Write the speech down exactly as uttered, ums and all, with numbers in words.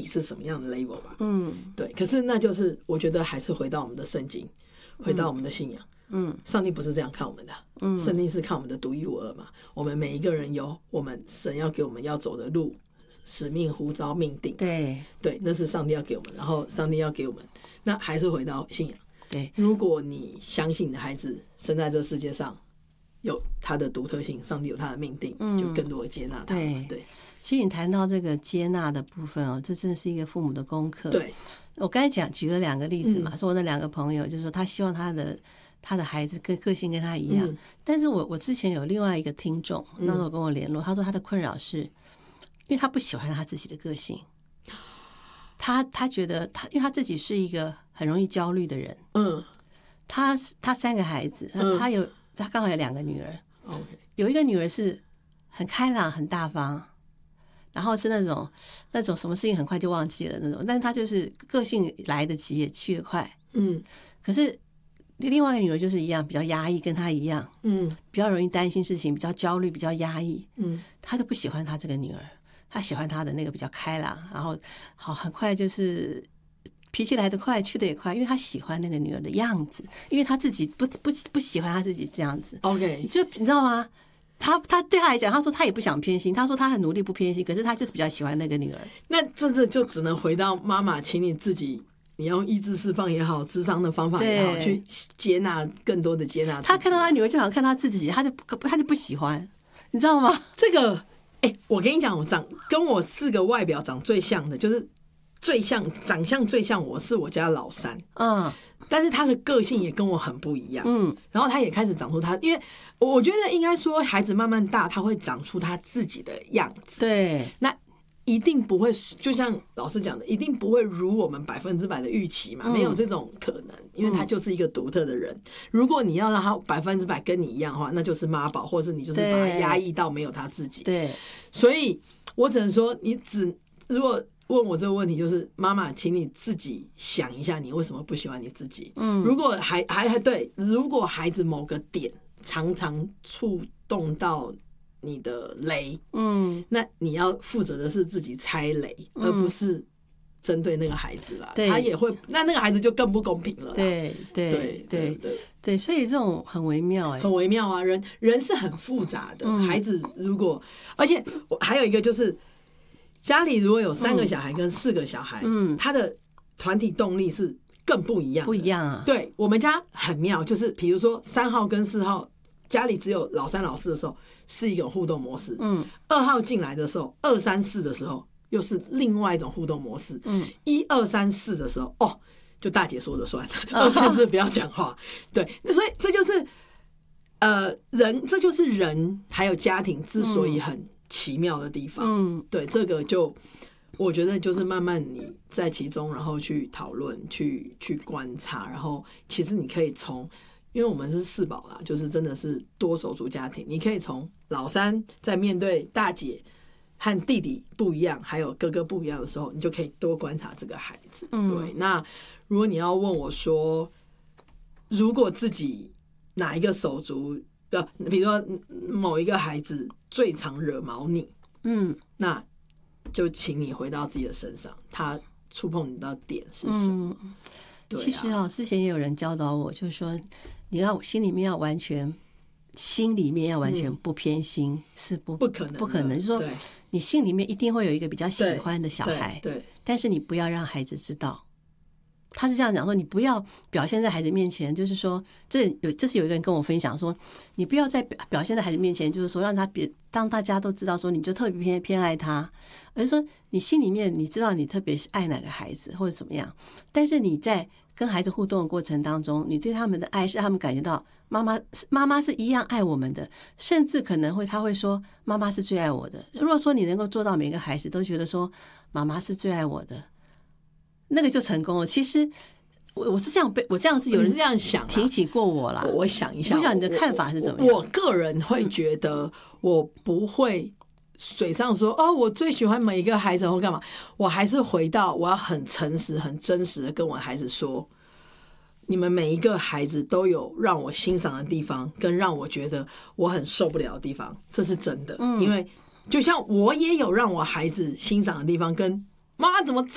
是什么样的 level 吧。嗯，对。可是那就是我觉得还是回到我们的圣经，回到我们的信仰。嗯，上帝不是这样看我们的，嗯，上帝是看我们的独一无二嘛。我们每一个人有我们神要给我们要走的路、使命、呼召、命定。 对对，那是上帝要给我们，然后上帝要给我们，那还是回到信仰。 对， 如果你相信你的孩子生在这世界上有他的独特性，上帝有他的命定，嗯，就更多的接纳他。对，对。 其实你谈到这个接纳的部分哦，这真的是一个父母的功课。 对， 我刚才讲举了两个例子嘛，嗯、说我那两个朋友就是说他希望他的他的孩子跟个性跟他一样，嗯、但是我我之前有另外一个听众，那时候跟我联络，他说他的困扰是，因为他不喜欢他自己的个性，他他觉得他因为他自己是一个很容易焦虑的人，嗯，他他三个孩子，嗯、他有他刚好有两个女儿 ，OK， 有一个女儿是很开朗很大方。然后是那种那种什么事情很快就忘记了那种，但是他就是个性来得及也去得快，嗯。可是另外一个女儿就是一样，比较压抑，跟他一样，嗯，比较容易担心事情，比较焦虑，比较压抑，嗯。他都不喜欢他这个女儿，他喜欢他的那个比较开朗，然后好很快就是脾气来得快，去得也快，因为他喜欢那个女儿的样子，因为他自己不不不喜欢他自己这样子 ，OK， 就你知道吗？他他对他来讲，他说他也不想偏心，他说他很努力不偏心，可是他就是比较喜欢那个女儿。 那真的就只能回到妈妈，请你自己，你用意志释放也好，諮商的方法也好，去接纳更多的接纳。 他看到他女儿就好像看他自己，他就他就不喜欢，你知道吗？ 这个，哎、欸，我跟你讲，我长跟我四个外表长最像的，就是最像长相最像我是我家老三，嗯。但是他的个性也跟我很不一样，嗯，然后他也开始长出他，因为我觉得应该说孩子慢慢大，他会长出他自己的样子， 对， 那一定不会，就像老师讲的，一定不会如我们百分之百的预期嘛，嗯、没有这种可能，因为他就是一个独特的人。嗯、如果你要让他百分之百跟你一样的话，那就是妈宝，或者是你就是把他压抑到没有他自己。 对， 所以我只能说，你只如果。问我这个问题，就是妈妈，请你自己想一下，你为什么不喜欢你自己？嗯，如果还还还对，如果孩子某个点常常触动到你的雷，嗯，那你要负责的是自己拆雷，嗯、而不是针对那个孩子啦。他也会，那那个孩子就更不公平了啦。 对对对对对对，所以这种很微妙哎、欸， 很微妙啊，人人是很复杂的。嗯、孩子如果，而且我还有一个就是。家里如果有三个小孩跟四个小孩，嗯，他的团体动力是更不一样， 不一样啊。 对，我们家很妙，就是比如说三号跟四号，家里只有老三老四的时候是一种互动模式，嗯，二号进来的时候，二三四的时候又是另外一种互动模式，嗯，一二三四的时候，哦，就大姐说的算，二三四不要讲话，对，所以这就是呃人，这就是人还有家庭之所以很。奇妙的地方，嗯，对，这个就我觉得就是慢慢你在其中，然后去讨论，去去观察，然后其实你可以从，因为我们是四宝啦，就是真的是多手足家庭，你可以从老三在面对大姐和弟弟不一样，还有哥哥不一样的时候，你就可以多观察这个孩子。嗯，对。那如果你要问我说，如果自己哪一个手足？的，比如说某一个孩子最常惹毛你，嗯，那就请你回到自己的身上，他触碰你的点是什么？嗯对啊、 其实啊、哦，之前也有人教导我，就是说你要心里面要完全，心里面要完全不偏心，嗯、是不不可能， 不可能。就是说你心里面一定会有一个比较喜欢的小孩， 对，对对但是你不要让孩子知道。他是这样讲说，你不要表现在孩子面前，就是说，这有这是有一个人跟我分享说，你不要在表现在孩子面前，就是说让他别当大家都知道说你就特别偏偏爱他，而是说你心里面你知道你特别爱哪个孩子或者怎么样，但是你在跟孩子互动的过程当中，你对他们的爱是他们感觉到妈妈妈妈是一样爱我们的，甚至可能会他会说妈妈是最爱我的。如果说你能够做到每个孩子都觉得说妈妈是最爱我的。那个就成功了。其实我我是这样被我这样子有人这样想提起过我啦。 我想一下， 不知道你的看法是怎么样？ 我, 我个人会觉得，我不会嘴上说、嗯、哦，我最喜欢每一个孩子或干嘛，我还是回到我要很诚实、很真实的跟我的孩子说，你们每一个孩子都有让我欣赏的地方，跟让我觉得我很受不了的地方，这是真的。嗯、因为就像我也有让我孩子欣赏的地方，跟妈妈怎么